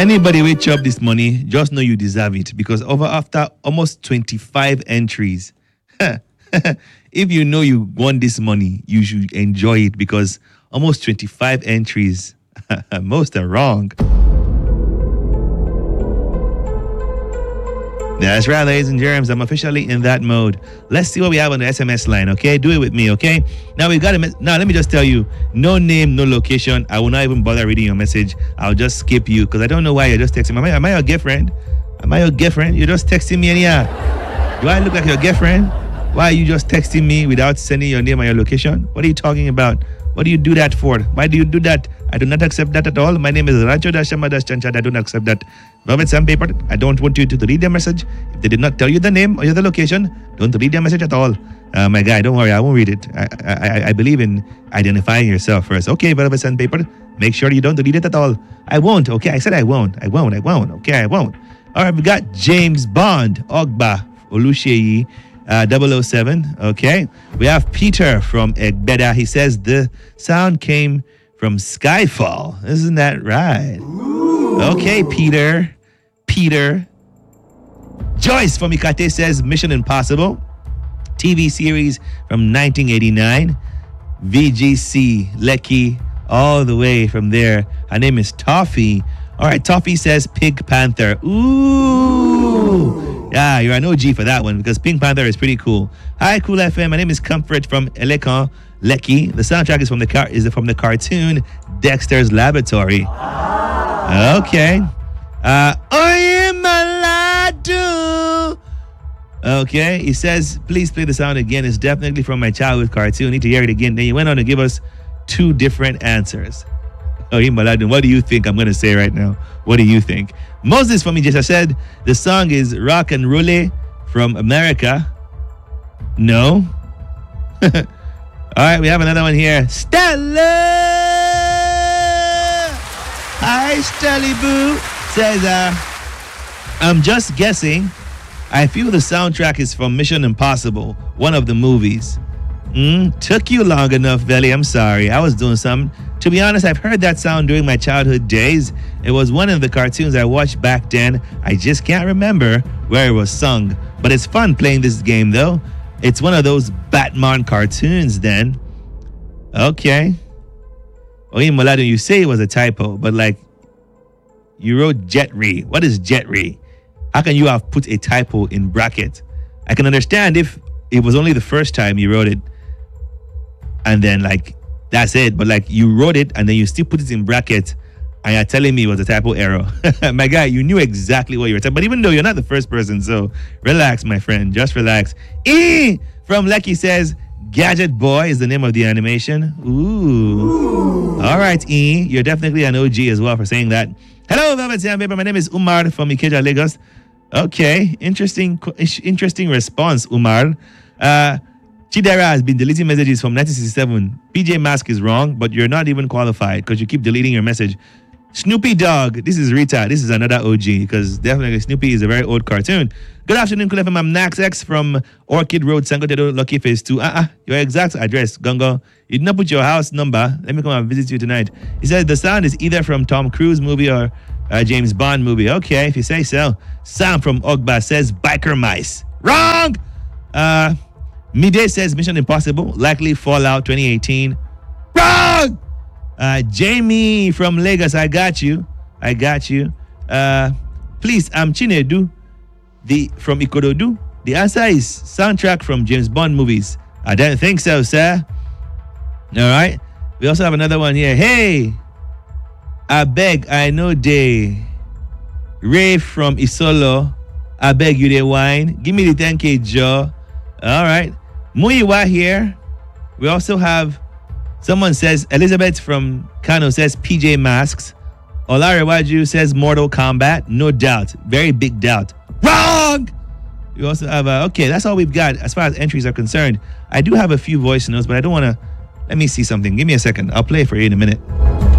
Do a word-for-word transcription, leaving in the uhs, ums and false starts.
Anybody wake up this money, just know you deserve it because over after almost twenty-five entries, if you know you won this money, you should enjoy it because almost twenty-five entries, most are wrong. That's right, ladies and germs. I'm officially in that mode. Let's see what we have on the S M S line, okay? Do it with me, okay? Now, we got a mes- Now, let me just tell you, no name, no location. I will not even bother reading your message. I'll just skip you because I don't know why you're just texting me. Am I, am I your girlfriend? Am I your girlfriend? You're just texting me anyhow. Do I look like your girlfriend? Why are you just texting me without sending your name and your location? What are you talking about? What do you do that for? Why do you do that? I do not accept that at all. My name is Rancho Dashama Daschanchad. I don't accept that. Velvet Sandpaper, I don't want you to, to read their message. If they did not tell you the name or the location, don't read their message at all. Uh, my guy, don't worry, I won't read it. I, I I believe in identifying yourself first. Okay, Velvet Sandpaper, make sure you don't read it at all. I won't. Okay, I said I won't. I won't. I won't. Okay, I won't. All right, we got James Bond, Ogba, Olusheyi. Uh, double oh seven, okay. We have Peter from Egbeda. He says the sound came from Skyfall. Isn't that right? Ooh. Okay, Peter. Peter. Joyce from Ikate says Mission Impossible. T V series from nineteen eighty-nine. V G C, Lekki, all the way from there. Her name is Toffee. All right, Toffee says Pink Panther. Ooh. Yeah, you're an O G for that one because Pink Panther is pretty cool. Hi, Cool F M. My name is Comfort from Elekan, Lekki. The soundtrack is from the car is from the cartoon Dexter's Laboratory. Okay. Uh, Oyemaladu. Okay. He says, please play the sound again. It's definitely from my childhood cartoon. Need to hear it again. Then he went on to give us two different answers. Oyemaladu. What do you think I'm going to say right now? What do you think? Moses from Ijesa said the song is Rock and Roll from America. No. All right, we have another one here. Stella! Hi, Stelly Boo. Says, uh, I'm just guessing. I feel the soundtrack is from Mission Impossible, one of the movies. Mm, took you long enough, Belly. I'm sorry. I was doing something. To be honest, I've heard that sound during my childhood days. It was one of the cartoons I watched back then. I just can't remember where it was sung. But it's fun playing this game, though. It's one of those Batman cartoons, then. Okay. Oye, Molado, you say it was a typo, but like, you wrote Jetri. What is Jetri? How can you have put a typo in bracket? I can understand if it was only the first time you wrote it, and then like, that's it. But like you wrote it and then you still put it in brackets and you're telling me it was a typo error. My guy, you knew exactly what you were saying. But even though you're not the first person, so relax, my friend. Just relax. E from Lecky says, Gadget Boy is the name of the animation. Ooh. Ooh. All right, E. You're definitely an O G as well for saying that. Hello, Velvet Sandpaper. My name is Umar from Ikeja, Lagos. Okay. Interesting, interesting response, Umar. Uh, Chidera has been deleting messages from nineteen sixty-seven. P J Mask is wrong, but you're not even qualified because you keep deleting your message. Snoopy Dog, this is Rita. This is another O G because definitely Snoopy is a very old cartoon. Good afternoon, Cool F M. I'm Nax X from Orchid Road, Sangotedo, Lucky Phase two. Uh-uh, your exact address, Gongo. You did not put your house number. Let me come and visit you tonight. He said the sound is either from Tom Cruise movie or uh, James Bond movie. Okay, if you say so. Sam from Ogba says Biker Mice. Wrong! Uh... Mide says Mission Impossible, likely Fallout twenty eighteen. Wrong! Uh, Jamie from Lagos, I got you. I got you. Uh, please, I'm Chinedu the, from Ikorodu. The answer is soundtrack from James Bond movies. I don't think so, sir. All right. We also have another one here. Hey, I beg, I know they. Ray from Isolo. I beg you, they wine. Give me the ten K, Joe. All right. Muiwa here. We also have someone says Elizabeth from Kano says P J Masks. Olarewaju says Mortal Kombat. No doubt. Very big doubt. Wrong! We also have, uh, okay, that's all we've got as far as entries are concerned. I do have a few voice notes, but I don't want to, let me see something. Give me a second. I'll play it for you in a minute.